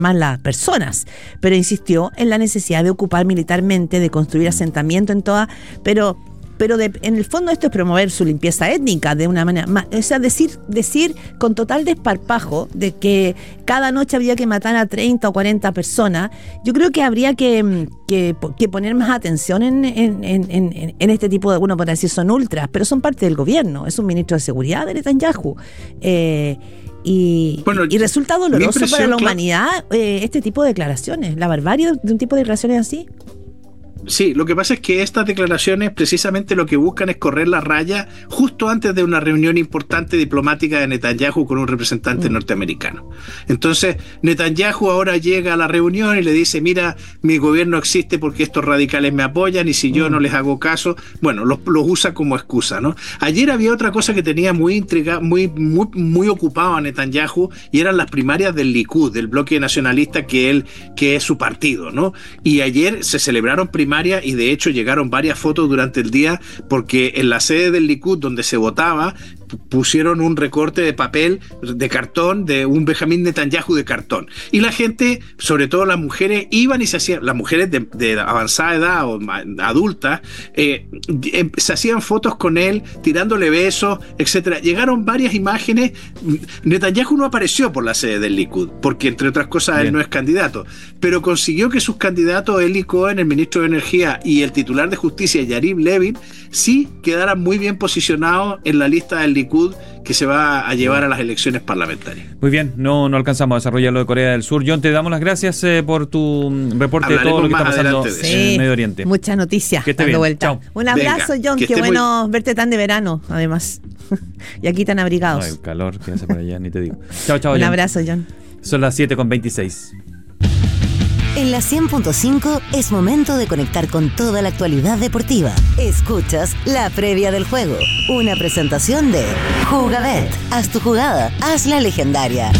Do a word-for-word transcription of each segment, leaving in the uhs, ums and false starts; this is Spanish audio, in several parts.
más las personas, pero insistió en la necesidad de ocupar militarmente, de construir asentamiento en todas, pero pero de, en el fondo esto es promover su limpieza étnica de una manera más, o sea, decir, decir con total desparpajo de que cada noche había que matar a treinta o cuarenta personas. Yo creo que habría que, que, que poner más atención en, en, en, en, en este tipo de, bueno, por decir son ultras, pero son parte del gobierno, es un ministro de seguridad de Netanyahu. Eh, Y, bueno, y resulta doloroso para la humanidad eh, este tipo de declaraciones, la barbarie de un tipo de declaraciones así. Sí, lo que pasa es que estas declaraciones precisamente lo que buscan es correr la raya justo antes de una reunión importante diplomática de Netanyahu con un representante mm. norteamericano. Entonces, Netanyahu ahora llega a la reunión y le dice, mira, mi gobierno existe porque estos radicales me apoyan y si yo mm. no les hago caso, bueno, los, los usa como excusa, ¿no? Ayer había otra cosa que tenía muy intriga, muy, muy, muy ocupado a Netanyahu y eran las primarias del Likud, del bloque nacionalista que él, que es su partido, ¿no? Y ayer se celebraron primarias y de hecho llegaron varias fotos durante el día porque en la sede del Likud donde se votaba pusieron un recorte de papel, de cartón, de un Benjamín Netanyahu de cartón. Y la gente, sobre todo las mujeres, iban y se hacían, las mujeres de, de avanzada edad o adultas, eh, se hacían fotos con él, tirándole besos, etcétera. Llegaron varias imágenes. Netanyahu no apareció por la sede del Likud, porque entre otras cosas Bien. él no es candidato, pero consiguió que sus candidatos, Eli Cohen, el ministro de Energía, y el titular de Justicia, Yariv Levin, sí quedaran muy bien posicionados en la lista del Likud que se va a llevar a las elecciones parlamentarias. Muy bien, no, no alcanzamos a desarrollar lo de Corea del Sur. John, te damos las gracias eh, por tu reporte Hablaremos de todo lo que está pasando sí, en el Medio Oriente. Muchas noticias que esté bien. Vuelta. Chao. Un abrazo, Venga, John, qué bueno muy... verte tan de verano, además. Y aquí tan abrigados. No, el calor que hace por allá, ni te digo. Chao, chao, Un John. abrazo, John. Son las siete con veintiséis. En la cien punto cinco es momento de conectar con toda la actualidad deportiva. Escuchas la previa del juego, una presentación de Jugabet. Haz tu jugada, hazla legendaria.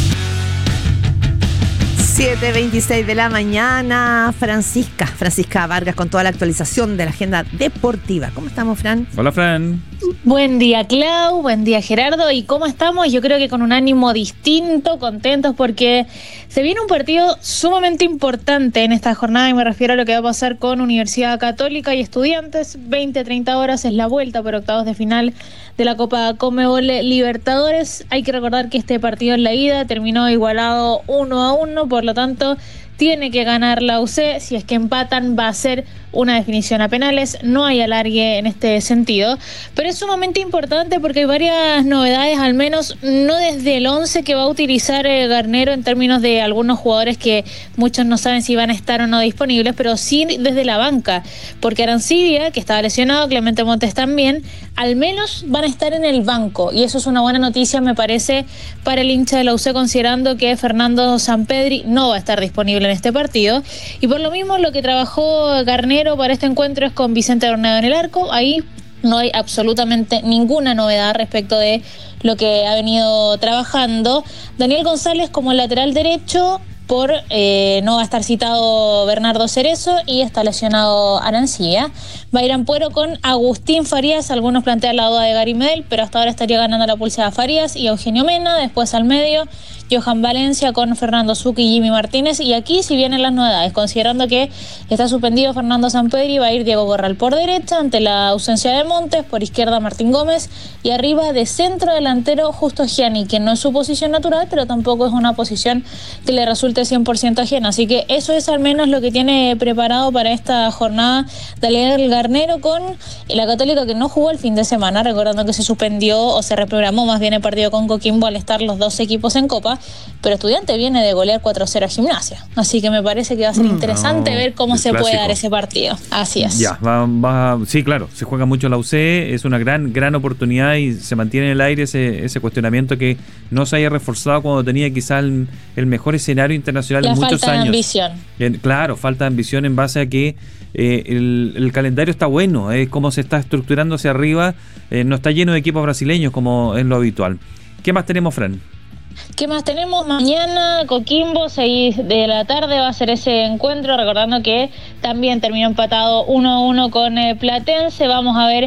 siete veintiséis de la mañana, Francisca, Francisca Vargas con toda la actualización de la agenda deportiva. ¿Cómo estamos, Fran? Hola, Fran. Buen día, Clau, buen día, Gerardo. ¿Y cómo estamos? Yo creo que con un ánimo distinto, contentos porque se viene un partido sumamente importante en esta jornada y me refiero a lo que va a pasar con Universidad Católica y Estudiantes. veinte a treinta horas es la vuelta por octavos de final de la Copa Conmebol Libertadores. Hay que recordar que este partido en la ida terminó igualado uno a uno, por lo tanto tiene que ganar la U C. Si es que empatan va a ser una definición a penales, no hay alargue en este sentido, pero es sumamente importante porque hay varias novedades, al menos no desde el once que va a utilizar eh, Garnero en términos de algunos jugadores que muchos no saben si van a estar o no disponibles, pero sí desde la banca, porque Arancibia, que estaba lesionado, Clemente Montes también, al menos van a estar en el banco, y eso es una buena noticia, me parece, para el hincha de la U C, considerando que Fernando Sampedri no va a estar disponible en este partido, y por lo mismo lo que trabajó Garnero para este encuentro es con Vicente Ornedo en el arco. Ahí no hay absolutamente ninguna novedad respecto de lo que ha venido trabajando. Daniel González como lateral derecho, por eh, no va a estar citado Bernardo Cerezo y está lesionado Arancibia. Va a ir Ampuero con Agustín Farías. Algunos plantean la duda de Gary Medel, pero hasta ahora estaría ganando la pulsada Farías y Eugenio Mena. Después al medio, Johan Valencia con Fernando Zucchi y Jimmy Martínez. Y aquí sí vienen las novedades, considerando que está suspendido Fernando Sampedri, va a ir Diego Corral por derecha ante la ausencia de Montes, por izquierda Martín Gómez y arriba de centro delantero Justo Gianni, que no es su posición natural, pero tampoco es una posición que le resulte cien por ciento ajena. Así que eso es al menos lo que tiene preparado para esta jornada Daniel Garnero con la Católica, que no jugó el fin de semana, recordando que se suspendió o se reprogramó más bien el partido con Coquimbo al estar los dos equipos en Copa, pero Estudiante viene de golear cuatro cero a Gimnasia, así que me parece que va a ser interesante no, ver cómo se clásico. puede dar ese partido. Así es. Ya, va, va, sí, claro, se juega mucho la U C, es una gran gran oportunidad y se mantiene en el aire ese, ese cuestionamiento que no se haya reforzado cuando tenía quizá el, el mejor escenario internacional en muchos falta años. De ambición. En, claro, falta de ambición en base a que eh, el, el calendario está bueno, es eh, como se está estructurando hacia arriba, eh, no está lleno de equipos brasileños como es lo habitual. ¿Qué más tenemos, Fran? ¿Qué más tenemos? Mañana Coquimbo, seis de la tarde va a ser ese encuentro, recordando que también terminó empatado uno a uno con eh, Platense. Vamos a ver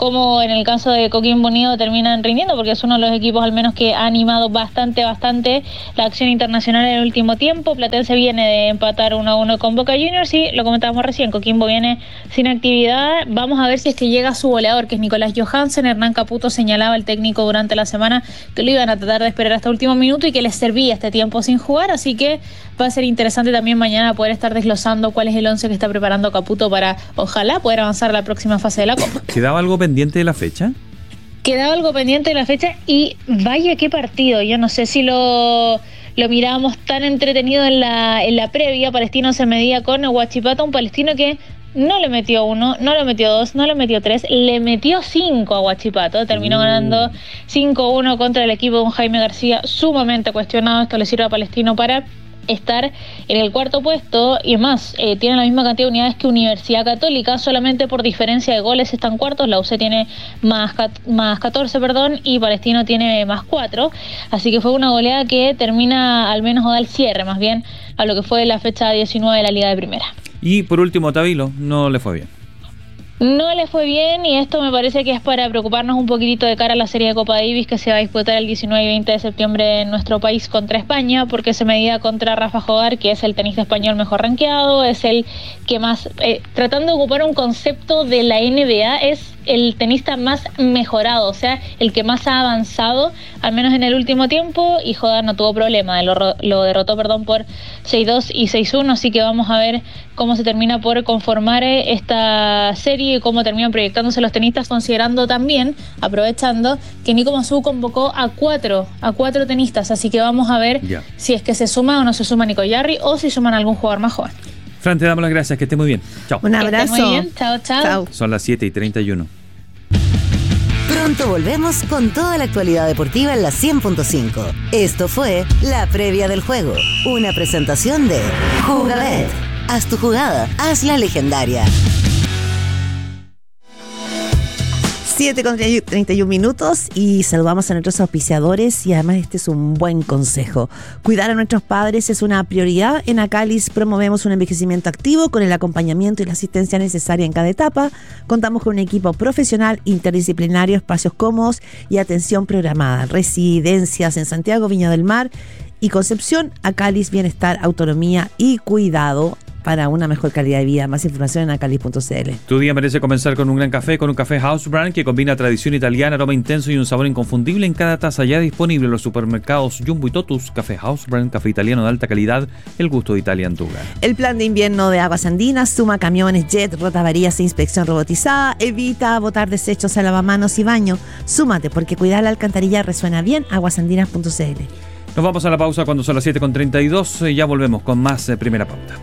como en el caso de Coquimbo Unido terminan rindiendo, porque es uno de los equipos al menos que ha animado bastante, bastante la acción internacional en el último tiempo. Platense viene de empatar uno a uno con Boca Juniors y lo comentábamos recién, Coquimbo viene sin actividad. Vamos a ver si es que llega su goleador, que es Nicolás Johansen. Hernán Caputo señalaba al técnico durante la semana que lo iban a tratar de esperar hasta el último minuto y que les servía este tiempo sin jugar, así que va a ser interesante también mañana poder estar desglosando cuál es el once que está preparando Caputo para, ojalá, poder avanzar a la próxima fase de la Copa. ¿Quedaba algo pendiente de la fecha? Quedaba algo pendiente de la fecha y vaya qué partido. Yo no sé si lo, lo mirábamos tan entretenido en la, en la previa. Palestino se medía con Huachipato, un Palestino que no le metió uno, no le metió dos, no le metió tres, le metió cinco a Huachipato. Terminó uh. ganando cinco uno contra el equipo de un Jaime García sumamente cuestionado. Esto le sirve a Palestino para estar en el cuarto puesto y más, eh, tiene la misma cantidad de unidades que Universidad Católica, solamente por diferencia de goles están cuartos. La U C tiene más, más catorce, perdón, y Palestino tiene más cuatro, así que fue una goleada que termina al menos o da el cierre más bien a lo que fue la fecha diecinueve de la Liga de Primera. Y por último, Tabilo, no le fue bien. No le fue bien y esto me parece que es para preocuparnos un poquitito de cara a la serie de Copa Davis que se va a disputar el diecinueve y veinte de septiembre en nuestro país contra España, porque se medía contra Rafa Jogar, que es el tenista español mejor rankeado, es el que más, eh, tratando de ocupar un concepto de la N B A, es el tenista más mejorado, o sea, el que más ha avanzado, al menos en el último tiempo, y Jogar no tuvo problema, lo, lo derrotó perdón por seis dos y seis uno, así que vamos a ver cómo se termina por conformar esta serie y cómo terminan proyectándose los tenistas, considerando también, aprovechando, que Nico Massú convocó a cuatro, a cuatro tenistas, así que vamos a ver yeah. si es que se suma o no se suma Nico Yarri o si suman algún jugador más joven. Fran, te damos las gracias, que esté muy bien. Chao. Un abrazo. Muy bien, chao, chao, chao. Son las siete y treinta y uno. Pronto volvemos con toda la actualidad deportiva en la cien punto cinco. Esto fue La Previa del Juego, una presentación de Jugabet. Haz tu jugada, hazla legendaria. siete con treinta y uno minutos y saludamos a nuestros auspiciadores y además este es un buen consejo. Cuidar a nuestros padres es una prioridad. En Acalis promovemos un envejecimiento activo con el acompañamiento y la asistencia necesaria en cada etapa. Contamos con un equipo profesional, interdisciplinario, espacios cómodos y atención programada. Residencias en Santiago, Viña del Mar y Concepción. Acalis, bienestar, autonomía y cuidado para una mejor calidad de vida. Más información en acalis punto c l. Tu día merece comenzar con un gran café, con un café House Brand que combina tradición italiana, aroma intenso y un sabor inconfundible en cada taza. Ya disponible en los supermercados Jumbo y Totus. Café House Brand, café italiano de alta calidad, el gusto de Italia en tu hogar. El plan de invierno de Aguas Andinas suma camiones, jet, rotavarías e inspección robotizada. Evita botar desechos a lavamanos y baño. Súmate, porque cuidar la alcantarilla resuena bien. aguas andinas punto c l. Nos vamos a la pausa cuando son las siete con treinta y dos. Ya volvemos con más eh, Primera Pauta.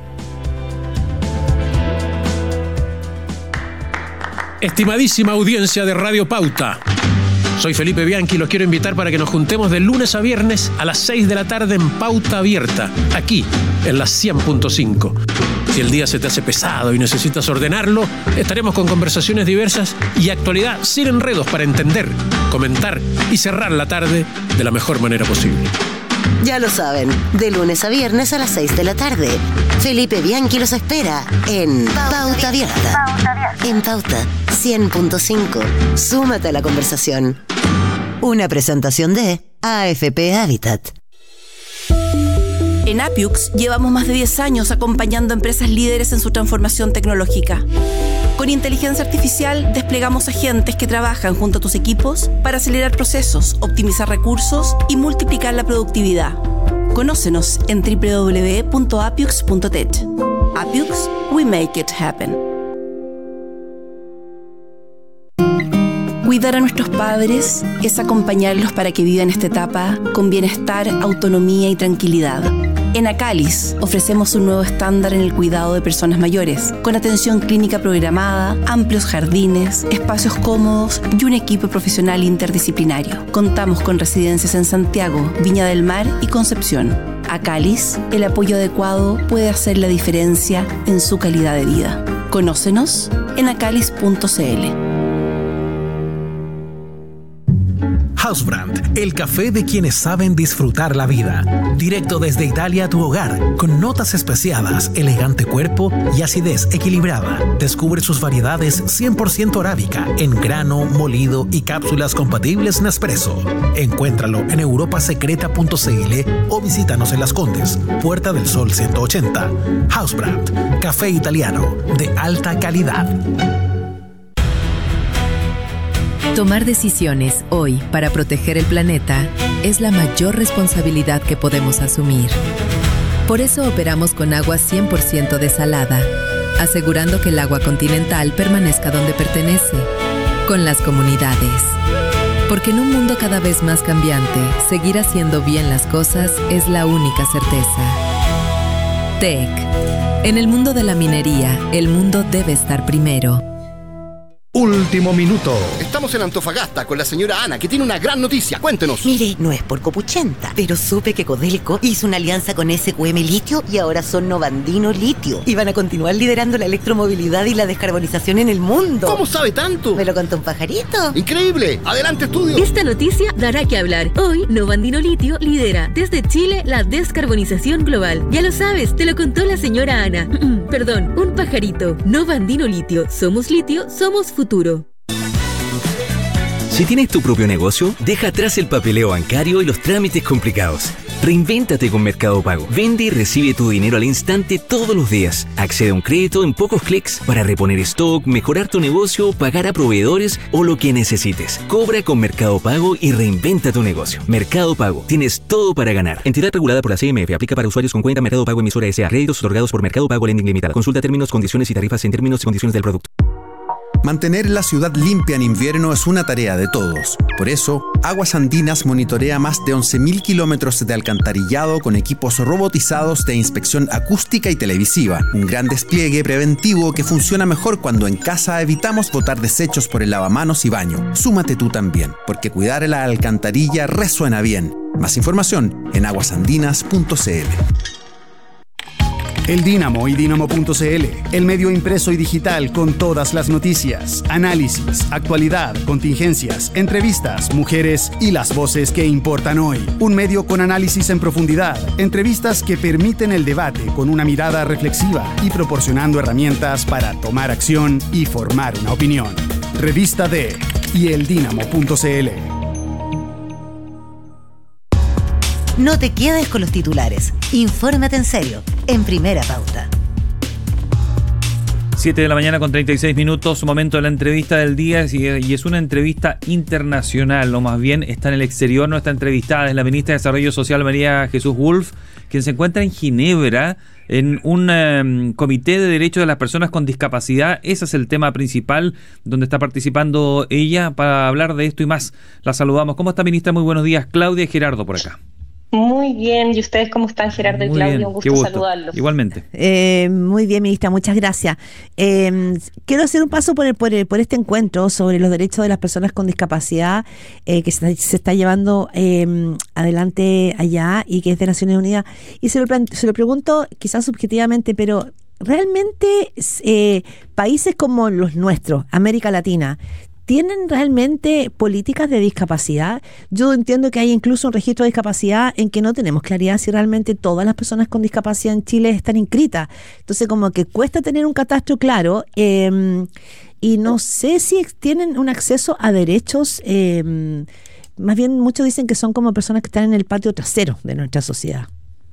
Estimadísima audiencia de Radio Pauta, soy Felipe Bianchi y los quiero invitar para que nos juntemos de lunes a viernes a las seis de la tarde en Pauta Abierta, aquí en la cien punto cinco. Si el día se te hace pesado y necesitas ordenarlo, estaremos con conversaciones diversas y actualidad sin enredos para entender, comentar y cerrar la tarde de la mejor manera posible. Ya lo saben, de lunes a viernes a las seis de la tarde. Felipe Bianchi los espera en Pauta Abierta. En Pauta cien punto cinco. Súmate a la conversación. Una presentación de A F P Habitat. En Apiux llevamos más de diez años acompañando a empresas líderes en su transformación tecnológica. Con inteligencia artificial desplegamos agentes que trabajan junto a tus equipos para acelerar procesos, optimizar recursos y multiplicar la productividad. Conócenos en doble u doble u doble u punto apiux punto tech. Apiux, we make it happen. Cuidar a nuestros padres es acompañarlos para que vivan esta etapa con bienestar, autonomía y tranquilidad. En Acalis ofrecemos un nuevo estándar en el cuidado de personas mayores, con atención clínica programada, amplios jardines, espacios cómodos y un equipo profesional interdisciplinario. Contamos con residencias en Santiago, Viña del Mar y Concepción. Acalis, el apoyo adecuado puede hacer la diferencia en su calidad de vida. Conócenos en acalis punto c l. Housebrand el café de quienes saben disfrutar la vida. Directo desde Italia a tu hogar, con notas especiadas, elegante cuerpo y acidez equilibrada. Descubre sus variedades cien por ciento arábica, en grano, molido y cápsulas compatibles Nespresso. Encuéntralo en europa secreta punto c l o visítanos en Las Condes, Puerta del Sol ciento ochenta. Housebrand, café italiano de alta calidad. Tomar decisiones hoy para proteger el planeta es la mayor responsabilidad que podemos asumir. Por eso operamos con agua cien por ciento desalada, asegurando que el agua continental permanezca donde pertenece, con las comunidades. Porque en un mundo cada vez más cambiante, seguir haciendo bien las cosas es la única certeza. T E C. En el mundo de la minería, el mundo debe estar primero. Último minuto. Estamos en Antofagasta con la señora Ana, que tiene una gran noticia. Cuéntenos. Mire, no es por copuchenta, pero supe que Codelco hizo una alianza con S Q M Litio y ahora son Novandino Litio. Y van a continuar liderando la electromovilidad y la descarbonización en el mundo. ¿Cómo sabe tanto? ¿Me lo contó un pajarito? ¡Increíble! ¡Adelante, estudio! Esta noticia dará que hablar. Hoy, Novandino Litio lidera desde Chile la descarbonización global. Ya lo sabes, te lo contó la señora Ana. Perdón, un pajarito. Novandino Litio. Somos litio, somos futuro. Si tienes tu propio negocio, deja atrás el papeleo bancario y los trámites complicados. Reinvéntate con Mercado Pago. Vende y recibe tu dinero al instante todos los días. Accede a un crédito en pocos clics para reponer stock, mejorar tu negocio, pagar a proveedores o lo que necesites. Cobra con Mercado Pago y reinventa tu negocio. Mercado Pago. Tienes todo para ganar. Entidad regulada por la C M F. Aplica para usuarios con cuenta Mercado Pago emisora S A. Créditos otorgados por Mercado Pago Lending Limitada. Consulta términos, condiciones y tarifas en términos y condiciones del producto. Mantener la ciudad limpia en invierno es una tarea de todos. Por eso, Aguas Andinas monitorea más de once mil kilómetros de alcantarillado con equipos robotizados de inspección acústica y televisiva. Un gran despliegue preventivo que funciona mejor cuando en casa evitamos botar desechos por el lavamanos y baño. Súmate tú también, porque cuidar la alcantarilla resuena bien. Más información en aguasandinas punto c l. El Dínamo y Dínamo punto c l, el medio impreso y digital con todas las noticias, análisis, actualidad, contingencias, entrevistas, mujeres y las voces que importan hoy. Un medio con análisis en profundidad, entrevistas que permiten el debate con una mirada reflexiva y proporcionando herramientas para tomar acción y formar una opinión. Revista D y el Dínamo punto c l. No te quedes con los titulares. Infórmate en serio, en Primera Pauta. siete de la mañana con treinta y seis minutos, momento de la entrevista del día y es una entrevista internacional, o más bien está en el exterior. Nuestra entrevistada es la ministra de Desarrollo Social, María Jesús Wolf, quien se encuentra en Ginebra en un um, comité de derechos de las personas con discapacidad. Ese es el tema principal donde está participando ella para hablar de esto y más. La saludamos. ¿Cómo está, ministra? Muy buenos días. Claudia y Gerardo por acá. Muy bien, ¿y ustedes cómo están, Gerardo y Muy Claudia? bien. Un gusto, gusto saludarlos. Igualmente. Eh, muy bien, ministra, muchas gracias. Eh, quiero hacer un paso por, el, por, el, por este encuentro sobre los derechos de las personas con discapacidad eh, que se, se está llevando eh, adelante allá y que es de Naciones Unidas. Y se lo, se lo pregunto quizás subjetivamente, pero ¿realmente eh, países como los nuestros, América Latina, ¿tienen realmente políticas de discapacidad? Yo entiendo que hay incluso un registro de discapacidad en que no tenemos claridad si realmente todas las personas con discapacidad en Chile están inscritas. Entonces, como que cuesta tener un catastro claro eh, y no sé si tienen un acceso a derechos. Eh, más bien, muchos dicen que son como personas que están en el patio trasero de nuestra sociedad.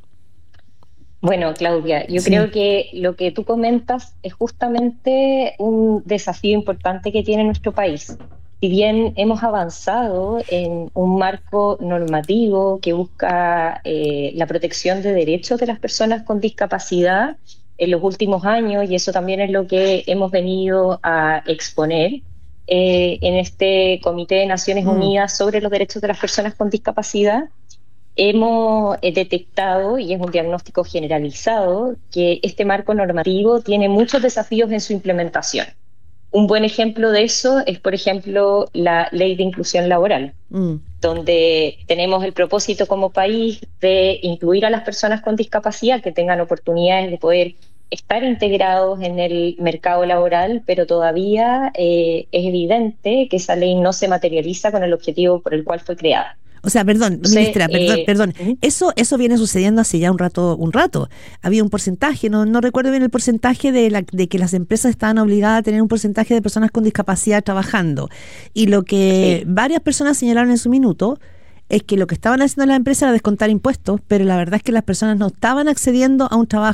Bueno, Claudia, yo sí. creo que lo que tú comentas es justamente un desafío importante que tiene nuestro país. Si bien hemos avanzado en un marco normativo que busca eh, la protección de derechos de las personas con discapacidad en los últimos años, y eso también es lo que hemos venido a exponer eh, en este Comité de Naciones mm. Unidas sobre los derechos de las personas con discapacidad, hemos detectado, y es un diagnóstico generalizado, que este marco normativo tiene muchos desafíos en su implementación. Un buen ejemplo de eso es, por ejemplo, la Ley de Inclusión Laboral, mm. donde tenemos el propósito como país de incluir a las personas con discapacidad que tengan oportunidades de poder estar integrados en el mercado laboral, pero todavía eh, es evidente que esa ley no se materializa con el objetivo por el cual fue creada. O sea, perdón, Sí, ministra, perdón, eh, perdón. Eso, eso viene sucediendo hace ya un rato, un rato. Había un porcentaje, no, no recuerdo bien el porcentaje de la, de que las empresas estaban obligadas a tener un porcentaje de personas con discapacidad trabajando. Y lo que Sí. varias personas señalaron en su minuto es que lo que estaban haciendo las empresas era descontar impuestos, pero la verdad es que las personas no estaban accediendo a un trabajo